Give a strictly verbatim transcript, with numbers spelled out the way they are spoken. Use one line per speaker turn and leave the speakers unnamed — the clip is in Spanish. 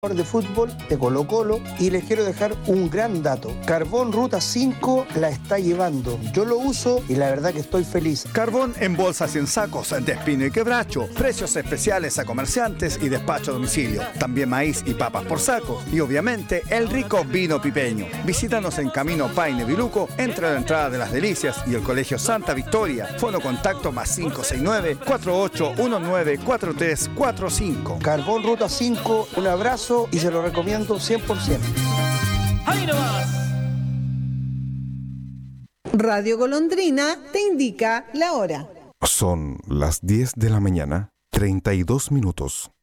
de fútbol de Colo Colo y les quiero dejar un gran dato. Carbón Ruta cinco la está llevando. Yo lo uso y la verdad que estoy feliz.
Carbón en bolsas y en sacos de espino y quebracho. Precios especiales a comerciantes y despacho a domicilio. También maíz y papas por saco. Y obviamente el rico vino pipeño. Visítanos en Camino Paine Viluco, entre la entrada de Las Delicias y el Colegio Santa Victoria. Fono contacto más cinco seis nueve, cuatro ocho uno nueve, cuatro tres cuatro cinco.
Carbón Ruta cinco, un abrazo y se lo recomiendo cien por ciento.
¡Ahí nomás!
Radio Golondrina te indica la hora.
Son las diez de la mañana, treinta y dos minutos.